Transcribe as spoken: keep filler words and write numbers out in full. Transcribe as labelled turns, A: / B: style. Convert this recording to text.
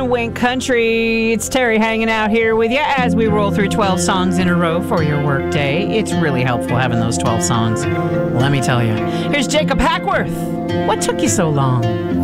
A: on Wink Country. It's Terry hanging out here with you as we roll through twelve songs in a row for your workday. It's really helpful having those twelve songs, let me tell you. Here's Jacob Hackworth. What took you so long?